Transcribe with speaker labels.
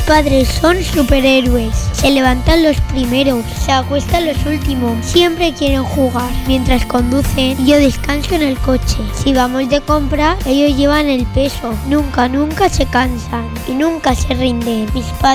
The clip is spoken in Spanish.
Speaker 1: padres son superhéroes. Se levantan los primeros, se acuestan los últimos. Siempre quieren jugar mientras conducen y yo descanso en el coche. Si vamos de compra, ellos llevan el peso. Nunca se cansan y nunca se rinden. Mis padres